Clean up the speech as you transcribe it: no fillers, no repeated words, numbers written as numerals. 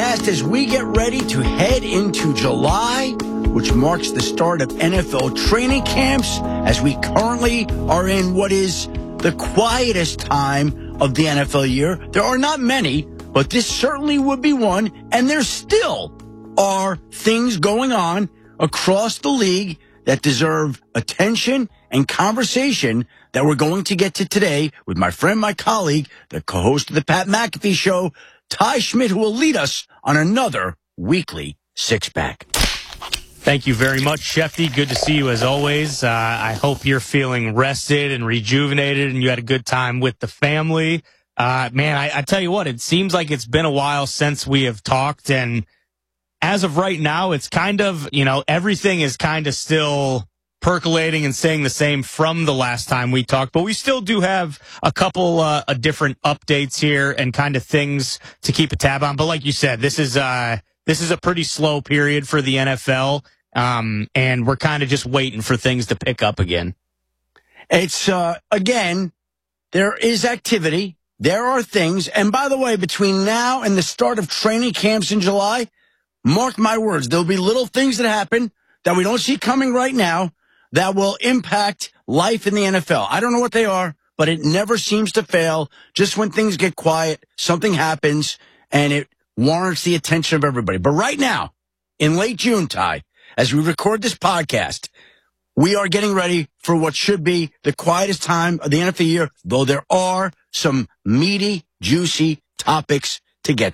fast as we get ready to head into July, which marks the start of NFL training camps, as we currently are in what is the quietest time of the NFL year. There are not many, but this certainly would be one, and there still are things going on across the league that deserve attention and conversation that we're going to get to today with my friend, my colleague, the co-host of the Pat McAfee Show, Ty Schmidt, who will lead us on another weekly six-pack. Thank you very much, Shefty. Good to see you as always. I hope you're feeling rested and rejuvenated and you had a good time with the family. I tell you what, it seems like it's been a while since we have talked, and as of right now, it's kind of, everything is kind of still percolating and staying the same from the last time we talked, but we still do have a couple different updates here and kind of things to keep a tab on. But like you said, this is a pretty slow period for the NFL, and we're kind of just waiting for things to pick up again. It's, again, there is activity. There are things. And by the way, between now and the start of training camps in July, mark my words, there'll be little things that happen that we don't see coming right now that will impact life in the NFL. I don't know what they are, but it never seems to fail. Just when things get quiet, something happens, and it warrants the attention of everybody. But right now, in late June, Ty, as we record this podcast, we are getting ready for what should be the quietest time of the NFL year, though there are some meaty, juicy topics to get